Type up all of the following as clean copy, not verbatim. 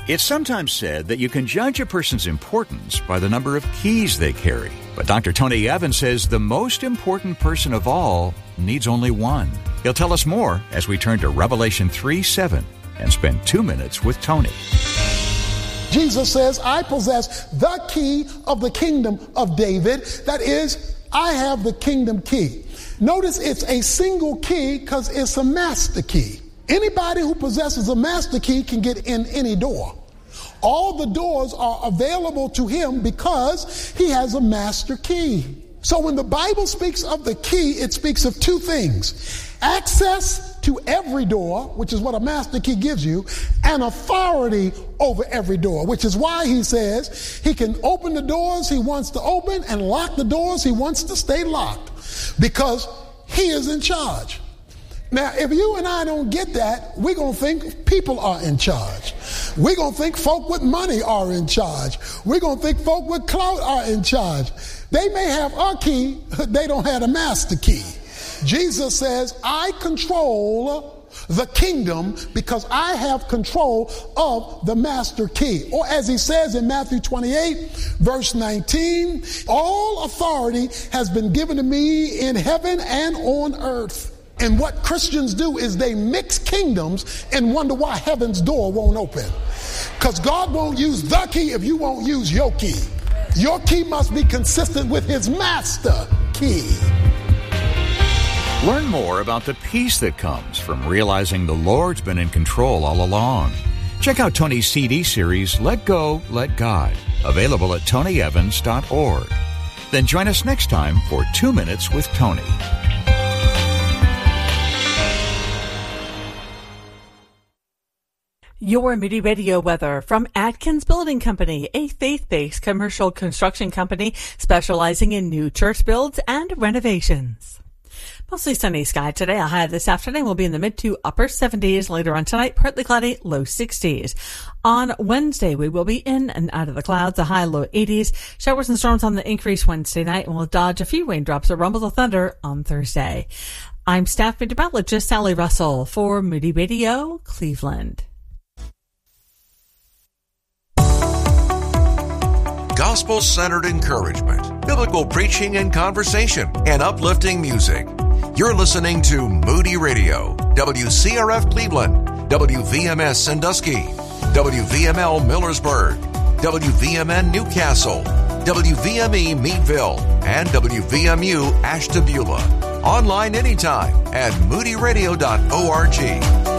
It's sometimes said that you can judge a person's importance by the number of keys they carry. But Dr. Tony Evans says the most important person of all needs only one. He'll tell us more as we turn to Revelation 3:7 and spend 2 minutes with Tony. Jesus says, I possess the key of the kingdom of David. That is, I have the kingdom key. Notice it's a single key because it's a master key. Anybody who possesses a master key can get in any door. All the doors are available to him because he has a master key. So when the Bible speaks of the key, it speaks of two things. Access to every door, which is what a master key gives you, and authority over every door, which is why he says he can open the doors he wants to open and lock the doors he wants to stay locked, because he is in charge. Now, if you and I don't get that, we're going to think people are in charge. We're going to think folk with money are in charge. We're going to think folk with clout are in charge. They may have a key, they don't have a master key. Jesus says, I control the kingdom because I have control of the master key. Or as he says in Matthew 28, verse 19, all authority has been given to me in heaven and on earth. And what Christians do is they mix kingdoms and wonder why heaven's door won't open. Because God won't use the key if you won't use your key. Your key must be consistent with his master key. Learn more about the peace that comes from realizing the Lord's been in control all along. Check out Tony's CD series, Let Go, Let God, available at tonyevans.org. Then join us next time for 2 Minutes with Tony. Your Moody Radio weather from Atkins Building Company, a faith-based commercial construction company specializing in new church builds and renovations. Mostly sunny sky today. A high this afternoon will be in the mid to upper 70s. Later on tonight, partly cloudy, low 60s. On Wednesday, we will be in and out of the clouds, a high low 80s. Showers and storms on the increase Wednesday night, and we'll dodge a few raindrops or rumbles of thunder on Thursday. I'm staff meteorologist Sally Russell for Moody Radio, Cleveland. Gospel-centered encouragement, biblical preaching and conversation, and uplifting music. You're listening to Moody Radio, WCRF Cleveland, WVMS Sandusky, WVML Millersburg, WVMN Newcastle, WVME Meadville, and WVMU Ashtabula. Online anytime at moodyradio.org.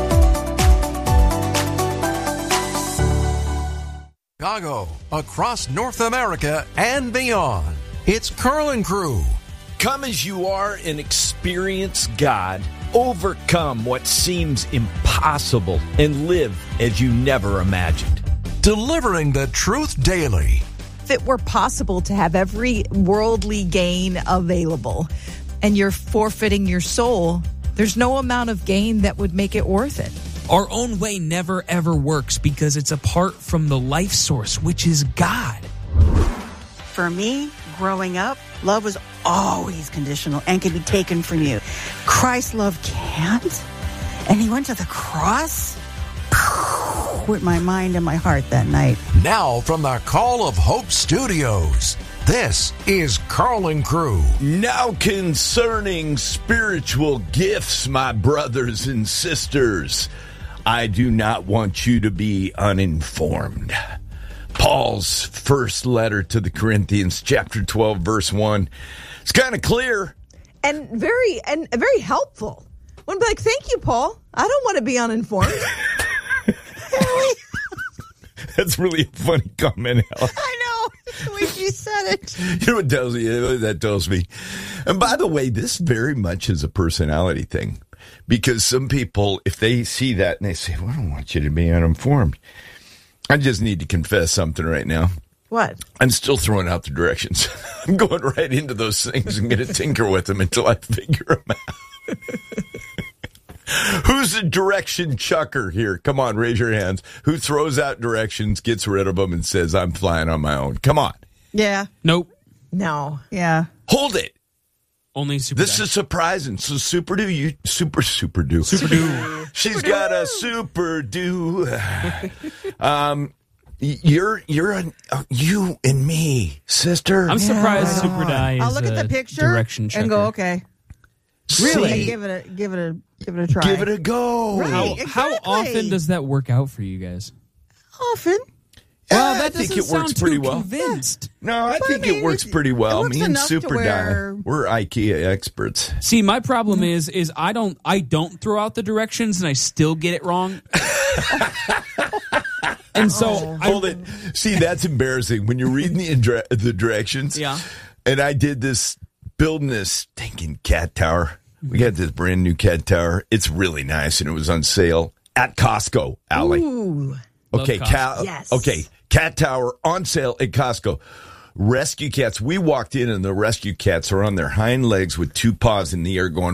Chicago, across North America and beyond. It's Carl and Crew. Come as you are and experience God. Overcome what seems impossible and live as you never imagined. Delivering the truth daily. If it were possible to have every worldly gain available and you're forfeiting your soul, there's no amount of gain that would make it worth it. Our own way never, ever works because it's apart from the life source, which is God. For me, growing up, love was always conditional and can be taken from you. Christ's love can't. And he went to the cross with my mind and my heart that night. Now from the Call of Hope Studios, this is Carl and Crew. Now concerning spiritual gifts, my brothers and sisters, I do not want you to be uninformed. Paul's first letter to the Corinthians, chapter 12, verse 1. It's kind of clear. And very helpful. One be like, thank you, Paul. I don't want to be uninformed. That's really a funny comment, Helen. I know. The way you said it. You know what that tells me? And by the way, this very much is a personality thing. Because some people, if they see that and they say, well, I don't want you to be uninformed. I just need to confess something right now. What? I'm still throwing out the directions. I'm going right into those things and going to tinker with them until I figure them out. Who's the direction chucker here? Come on, raise your hands. Who throws out directions, gets rid of them, and says, I'm flying on my own? Come on. Yeah. Nope. No. Yeah. Hold it. Only Super This is surprising. So Super Do. She's got a Super Do. you and me, sister. I'm surprised Super Die is I'll look at the picture direction checker. and go, okay. Really? Give it a try. Give it a go. Right. How often does that work out for you guys? Often. Well, I that think doesn't it works sound pretty too well. convinced. No, I think mean, it works it- pretty well. it works Me and enough to Super where- Die, we're IKEA experts. See, my problem is I don't throw out the directions and I still get it wrong. And so Hold it. See, that's embarrassing when you're reading the directions. Yeah. And I did this, building this stinking cat tower. We got this brand new cat tower. It's really nice, and it was on sale at Costco, Allie. Ooh. Okay, Love Costco. Yes. Okay, cat tower on sale at Costco. Rescue cats. We walked in, and the rescue cats are on their hind legs with two paws in the air, going,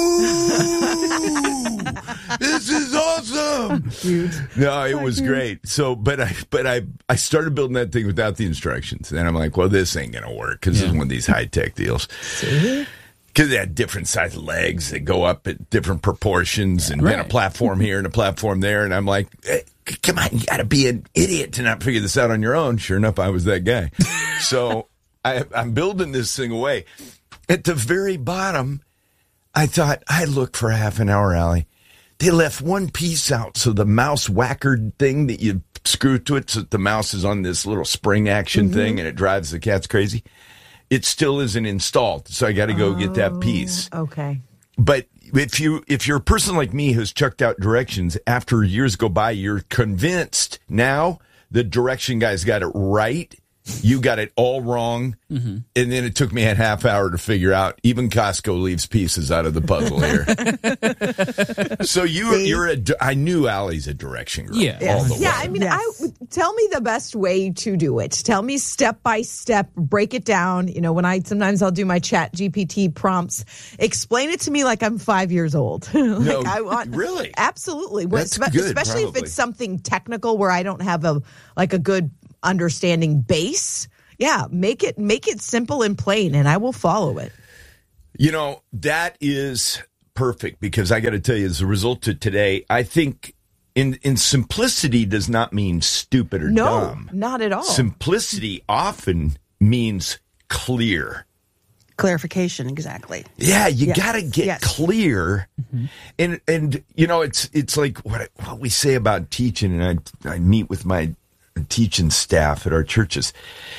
"Whoa! This is awesome!" No, it was great. So, but I started building that thing without the instructions, and I'm like, "Well, this ain't gonna work because this is one of these high tech deals." Because they had different size legs that go up at different proportions, and then a platform here and a platform there, and I'm like, hey, come on, you got to be an idiot to not figure this out on your own. Sure enough, I was that guy. So I'm building this thing away. At the very bottom, I thought, I looked for half an hour, Allie. They left one piece out, so the mouse whacker thing that you screw to it, so that the mouse is on this little spring action thing, and it drives the cats crazy. It still isn't installed, so I got to go get that piece. Okay. But if you're a person like me who's chucked out directions, after years go by, you're convinced now the direction guy's got it right. You got it all wrong. And then it took me a half hour to figure out. Even Costco leaves pieces out of the puzzle here. So I knew Allie's a direction girl. Yeah. All the way. Yeah, I mean, tell me the best way to do it. Tell me step by step, break it down. You know, sometimes I'll do my Chat GPT prompts. Explain it to me like I'm 5 years old. Really? Absolutely. That's good, especially if probably. it's something technical where I don't have a good understanding base. Yeah, make it simple and plain, and I will follow it. You know, that is perfect, because I got to tell you, as a result of today, I think in simplicity does not mean stupid or dumb. No, not at all. Simplicity often means clear. Clarification, exactly. Yeah, you got to get clear. And you know, it's like what we say about teaching, and I meet with my teaching staff at our churches.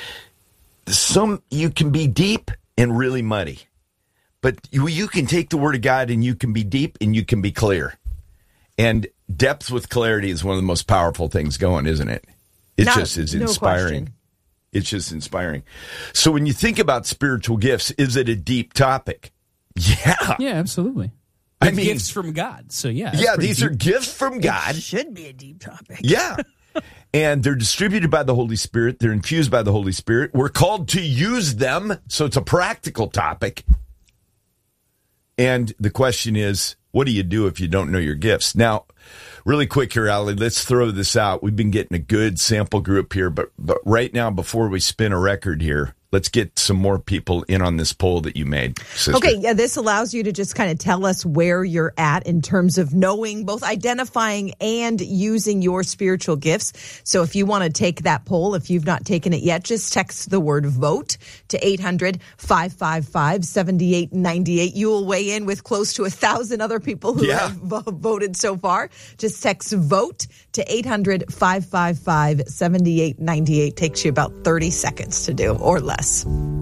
You can be deep and really muddy, but you can take the Word of God and you can be deep and you can be clear. And depth with clarity is one of the most powerful things going, isn't it? It just is inspiring. Question. It's just inspiring. So when you think about spiritual gifts, is it a deep topic? Yeah. Yeah, absolutely. I It's mean, gifts from God. So yeah. yeah, these are gifts from God. It should be a deep topic. Yeah. And they're distributed by the Holy Spirit. They're infused by the Holy Spirit. We're called to use them. So it's a practical topic. And the question is, what do you do if you don't know your gifts? Now, really quick here, Allie, let's throw this out. We've been getting a good sample group here, but right now, before we spin a record here, let's get some more people in on this poll that you made, sister. Okay, yeah, this allows you to just kind of tell us where you're at in terms of knowing, both identifying and using your spiritual gifts. So if you want to take that poll, if you've not taken it yet, just text the word VOTE to 800-555-7898. You will weigh in with close to 1,000 other people who have voted so far. Just text VOTE to 800-555-7898. Takes you about 30 seconds to do, or less.